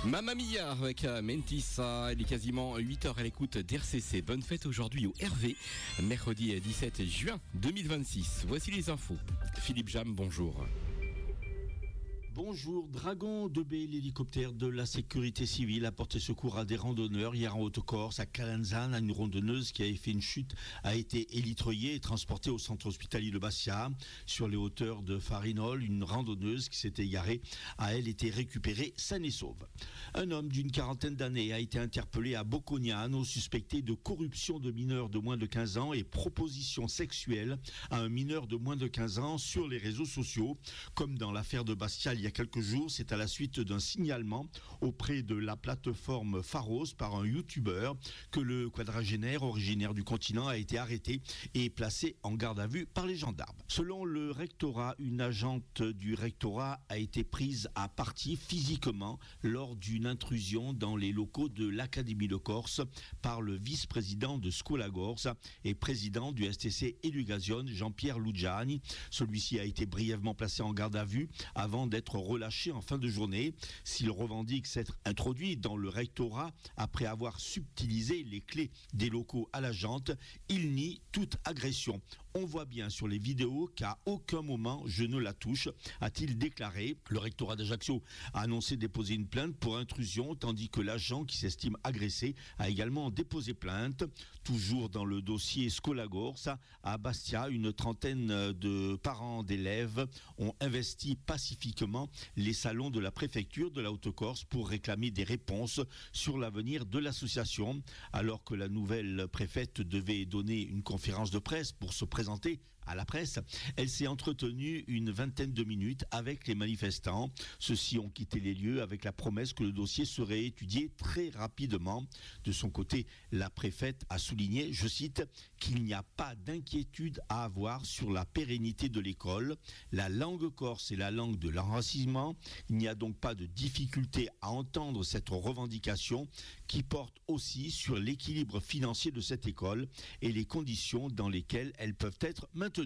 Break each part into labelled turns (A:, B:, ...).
A: Mamma Mia avec Mentissa, il est quasiment 8h à l'écoute d'RCC. Bonne fête aujourd'hui au Hervé, mercredi 17 juin 2026. Voici les infos. Philippe Jam, bonjour.
B: Bonjour, Dragon 2B, l'hélicoptère de la sécurité civile a porté secours à des randonneurs hier en Haute-Corse, à Calanzane. Une randonneuse qui avait fait une chute a été élitroyée et transportée au centre hospitalier de Bastia. Sur les hauteurs de Farinol, une randonneuse qui s'était égarée a, elle, été récupérée saine et sauve. Un homme d'une quarantaine d'années a été interpellé à Bocconiano, suspecté de corruption de mineurs de moins de 15 ans et proposition sexuelle à un mineur de moins de 15 ans sur les réseaux sociaux. Comme dans l'affaire de Bastia, il y a quelques jours, c'est à la suite d'un signalement auprès de la plateforme Pharos par un youtubeur que le quadragénaire originaire du continent a été arrêté et placé en garde à vue par les gendarmes. Selon le rectorat, une agente du rectorat a été prise à partie physiquement lors d'une intrusion dans les locaux de l'Académie de Corse par le vice-président de Scuola Corse et président du STC Education, Jean-Pierre Lugiani. Celui-ci a été brièvement placé en garde à vue avant d'être relâché en fin de journée. S'il revendique s'être introduit dans le rectorat après avoir subtilisé les clés des locaux à l'agente, il nie toute agression. On voit bien sur les vidéos qu'à aucun moment je ne la touche, a-t-il déclaré. Le rectorat d'Ajaccio a annoncé déposer une plainte pour intrusion, tandis que l'agent qui s'estime agressé a également déposé plainte. Toujours dans le dossier Scuola Corse, à Bastia, une trentaine de parents d'élèves ont investi pacifiquement les salons de la préfecture de la Haute-Corse pour réclamer des réponses sur l'avenir de l'association. Alors que la nouvelle préfète devait donner une conférence de presse pour se présenter à la presse, elle s'est entretenue une vingtaine de minutes avec les manifestants. Ceux-ci ont quitté les lieux avec la promesse que le dossier serait étudié très rapidement. De son côté, la préfète a souligné, je cite, qu'il n'y a pas d'inquiétude à avoir sur la pérennité de l'école. La langue corse est la langue de l'enracinement. Il n'y a donc pas de difficulté à entendre cette revendication qui porte aussi sur l'équilibre financier de cette école et les conditions dans lesquelles elles peuvent être maintenues.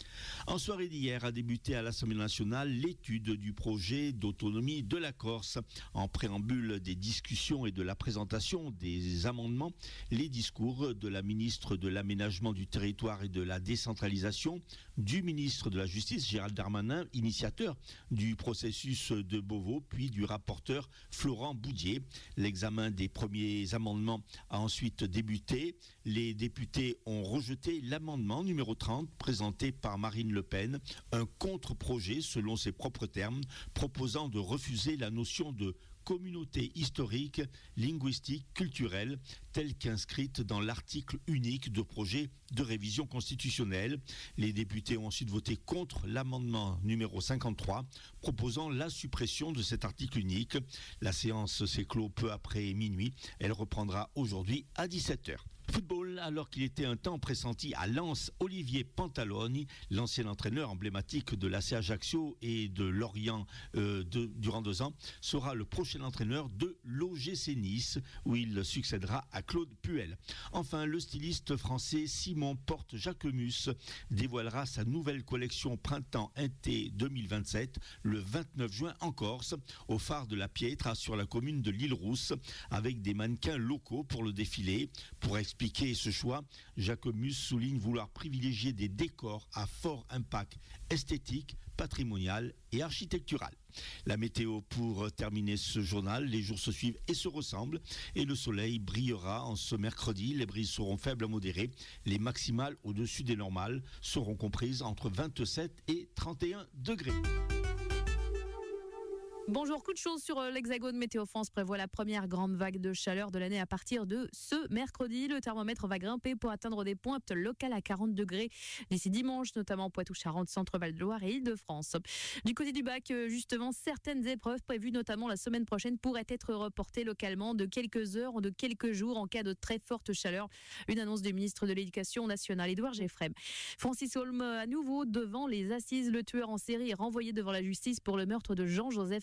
B: En soirée d'hier a débuté à l'Assemblée nationale l'étude du projet d'autonomie de la Corse. En préambule des discussions et de la présentation des amendements, les discours de la ministre de l'Aménagement du territoire et de la décentralisation, du ministre de la Justice Gérald Darmanin, initiateur du processus de Beauvau, puis du rapporteur Florent Boudier. L'examen des premiers amendements a ensuite débuté. Les députés ont rejeté l'amendement numéro 30 présenté par Marine Le Pen, un contre-projet selon ses propres termes, proposant de refuser la notion de communauté historique, linguistique, culturelle, telle qu'inscrite dans l'article unique de projet de révision constitutionnelle. Les députés ont ensuite voté contre l'amendement numéro 53, proposant la suppression de cet article unique. La séance s'est close peu après minuit. Elle reprendra aujourd'hui à 17h. Football, alors qu'il était un temps pressenti à Lens, Olivier Pantaloni, l'ancien entraîneur emblématique de l'AC Ajaccio et de Lorient durant 2 ans, sera le prochain entraîneur de l'OGC Nice, où il succédera à Claude Puel. Enfin, le styliste français Simon Porte-Jacquemus dévoilera sa nouvelle collection Printemps-Été 2027 le 29 juin en Corse, au phare de la Pietra sur la commune de l'Île-Rousse, avec des mannequins locaux pour le défilé. Pour expliquer ce choix, Jacquemus souligne vouloir privilégier des décors à fort impact esthétique, patrimonial et architectural. La météo pour terminer ce journal, les jours se suivent et se ressemblent et le soleil brillera en ce mercredi. Les brises seront faibles à modérées, les maximales au-dessus des normales seront comprises entre 27 et 31 degrés.
C: Bonjour, coup de chaud sur l'Hexagone. Météo France prévoit la première grande vague de chaleur de l'année à partir de ce mercredi. Le thermomètre va grimper pour atteindre des pointes locales à 40 degrés d'ici dimanche, notamment Poitou-Charentes, Centre-Val de Loire et Île-de-France. Du côté du bac, justement, certaines épreuves prévues, notamment la semaine prochaine, pourraient être reportées localement de quelques heures ou de quelques jours en cas de très forte chaleur. Une annonce du ministre de l'Éducation nationale, Édouard Geffrem. Francis Holm, à nouveau devant les assises. Le tueur en série est renvoyé devant la justice pour le meurtre de Jean-Joseph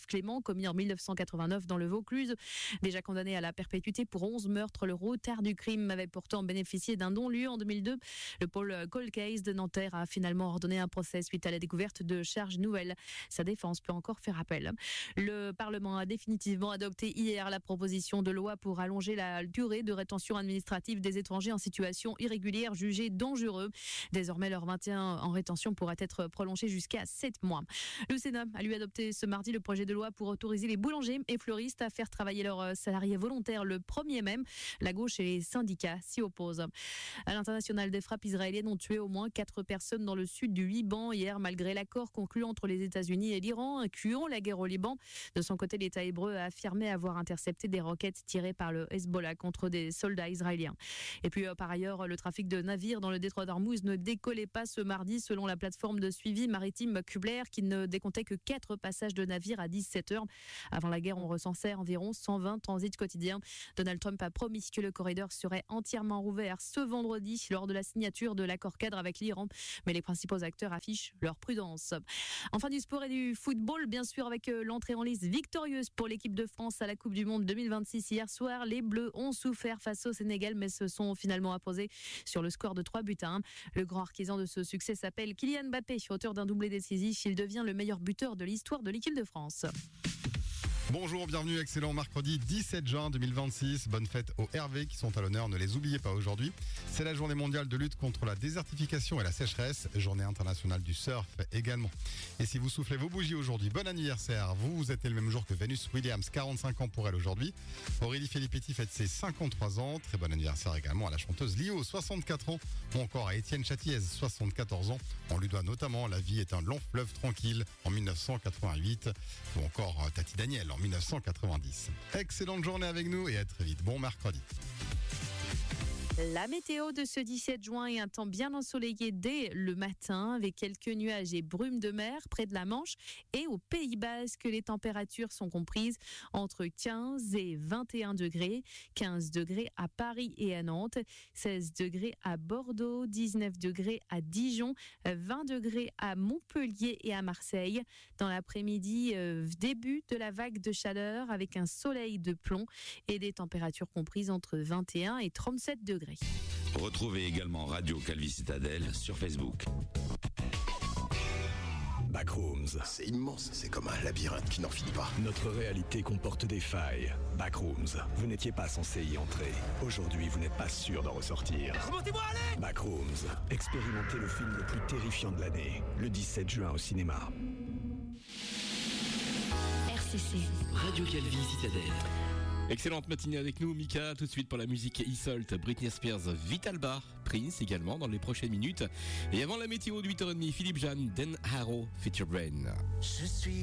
C: Clément, commis en 1989 dans le Vaucluse. Déjà condamné à la perpétuité pour 11 meurtres, le retard du crime avait pourtant bénéficié d'un non-lieu en 2002. Le pôle Cold Case de Nanterre a finalement ordonné un procès suite à la découverte de charges nouvelles. Sa défense peut encore faire appel. Le Parlement a définitivement adopté hier la proposition de loi pour allonger la durée de rétention administrative des étrangers en situation irrégulière jugés dangereux. Désormais, leur maintien en rétention pourra être prolongé jusqu'à 7 mois. Le Sénat a lui adopté ce mardi le projet de loi pour autoriser les boulangers et fleuristes à faire travailler leurs salariés volontaires le 1er mai. La gauche et les syndicats s'y opposent. À l'international, des frappes israéliennes ont tué au moins 4 personnes dans le sud du Liban hier, malgré l'accord conclu entre les États-Unis et l'Iran, incluant la guerre au Liban. De son côté, l'État hébreu a affirmé avoir intercepté des roquettes tirées par le Hezbollah contre des soldats israéliens. Et puis, par ailleurs, le trafic de navires dans le détroit d'Ormuz ne décollait pas ce mardi, selon la plateforme de suivi maritime Kubler, qui ne décomptait que 4 passages de navires à 17h. Avant la guerre, on recensait environ 120 transits quotidiens. Donald Trump a promis que le corridor serait entièrement rouvert ce vendredi lors de la signature de l'accord cadre avec l'Iran. Mais les principaux acteurs affichent leur prudence. Enfin, du sport et du football, bien sûr, avec l'entrée en lice victorieuse pour l'équipe de France à la Coupe du Monde 2026 hier soir. Les Bleus ont souffert face au Sénégal, mais se sont finalement imposés sur le score de 3-1. Le grand artisan de ce succès s'appelle Kylian Mbappé, auteur d'un doublé décisif. Il devient le meilleur buteur de l'histoire de l'équipe de France.
D: Bonjour, bienvenue, excellent mercredi 17 juin 2026. Bonne fête aux Hervé qui sont à l'honneur, ne les oubliez pas aujourd'hui. C'est la journée mondiale de lutte contre la désertification et la sécheresse, journée internationale du surf également. Et si vous soufflez vos bougies aujourd'hui, bon anniversaire. Vous êtes né le même jour que Venus Williams, 45 ans pour elle aujourd'hui. Aurélie Filippetti fête ses 53 ans. Très bon anniversaire également à la chanteuse Lio, 64 ans. Ou encore à Étienne Châtiez, 74 ans. On lui doit notamment La vie est un long fleuve tranquille en 1988. Ou encore Tati Daniel en 1990. Excellente journée avec nous et à très vite. Bon mercredi.
C: La météo de ce 17 juin est un temps bien ensoleillé dès le matin avec quelques nuages et brumes de mer près de la Manche et au Pays Basque. Les températures sont comprises entre 15 et 21 degrés. 15 degrés à Paris et à Nantes, 16 degrés à Bordeaux, 19 degrés à Dijon, 20 degrés à Montpellier et à Marseille. Dans l'après-midi, début de la vague de chaleur avec un soleil de plomb et des températures comprises entre 21 et 37 degrés.
E: Retrouvez également Radio Calvi Citadelle sur Facebook.
F: Backrooms.
G: C'est immense, c'est comme un labyrinthe qui n'en finit pas.
F: Notre réalité comporte des failles. Backrooms. Vous n'étiez pas censé y entrer. Aujourd'hui, vous n'êtes pas sûr d'en ressortir.
H: Remontez-moi, allez!
F: Backrooms. Expérimentez le film le plus terrifiant de l'année. Le 17 juin au cinéma.
I: RCC.
A: Radio Calvi Citadelle. Excellente matinée avec nous, Mika. Tout de suite pour la musique Isolt, Britney Spears, Vital Bar, Prince également dans les prochaines minutes. Et avant la météo de 8h30, Philippe Jeanne, Dan Harrow, Feature Brain.
H: Je suis